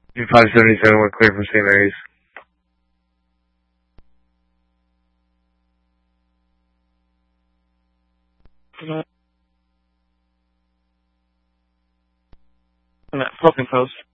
577 went clear from St. Mary's. I'm at fucking post.